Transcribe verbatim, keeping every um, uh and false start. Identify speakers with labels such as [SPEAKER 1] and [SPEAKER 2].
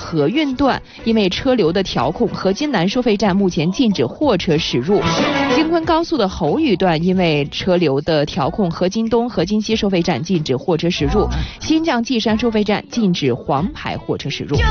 [SPEAKER 1] 河运段，因为车流的调控，河津南收费站目前禁止货车驶入。京昆高速的侯宇段，因为车流的调控，河津东、河津西收费站禁止货车驶入。新绛稷山收费站禁止黄牌货车驶入。